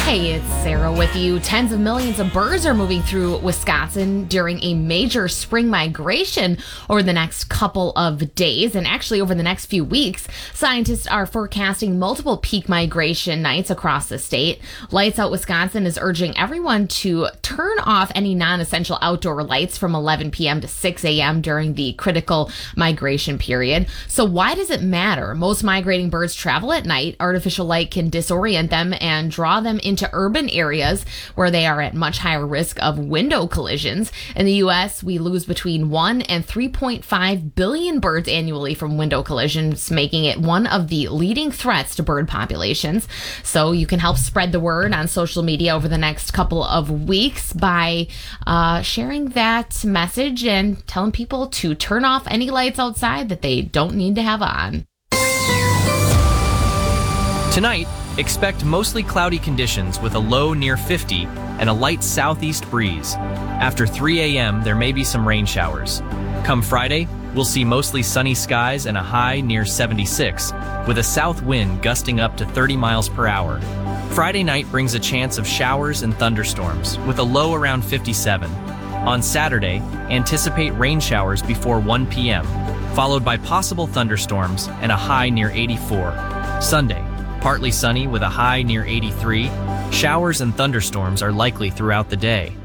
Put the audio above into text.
Hey, it's Sarah with you. Tens of millions of birds are moving through Wisconsin during a major spring migration over the next couple of days, and actually over the next few weeks. Scientists are forecasting multiple peak migration nights across the state. Lights Out Wisconsin is urging everyone to turn off any non-essential outdoor lights from 11 p.m. to 6 a.m. during the critical migration period. So why does it matter? Most migrating birds travel at night. Artificial light can disorient them and draw them into urban areas where they are at much higher risk of window collisions. In the U.S., we lose between 1 and 3.5 billion birds annually from window collisions, making it one of the leading threats to bird populations. So you can help spread the word on social media over the next couple of weeks by sharing that message and telling people to turn off any lights outside that they don't need to have on. Tonight, expect mostly cloudy conditions with a low near 50 and a light southeast breeze. After 3 a.m., there may be some rain showers. Come Friday, we'll see mostly sunny skies and a high near 76, with a south wind gusting up to 30 miles per hour. Friday night brings a chance of showers and thunderstorms, with a low around 57. On Saturday, anticipate rain showers before 1 p.m., followed by possible thunderstorms and a high near 84. Sunday, partly sunny with a high near 83. Showers and thunderstorms are likely throughout the day.